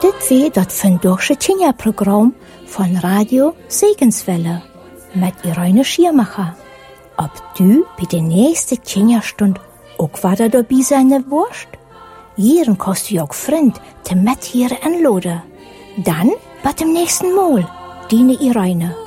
Dit weer dat vandaagse Kinderprogramm von Radio Segenswelle mit Irene Schirmacher. Ob du bei der nächsten Kinderstunde auch weiter dabei sein wirst? Hier kannst du auch Freund te mit hier anladen. Dann bis zum nächsten Mal, deine Irene.